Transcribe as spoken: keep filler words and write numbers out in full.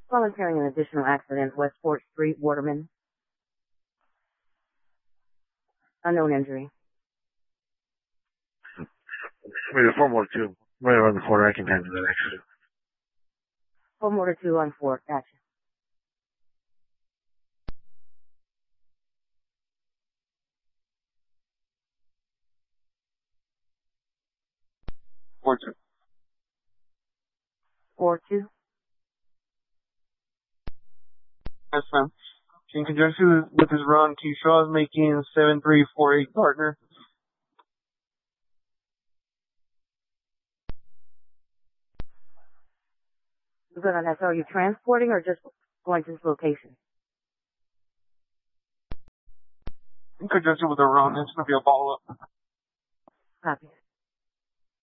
Volunteering an additional accident, Westport Street, Waterman. Unknown injury. Maybe four more two. Right around the corner, I can handle that accident. Four more to two on four, gotcha. Four two. Four two. Yes, ma'am. In conjunction with his run, Keyshaw is making seven three four eight partner. Good on that. So are you transporting or just going to this location? In conjunction with the run, it's going to be a follow-up. Copy.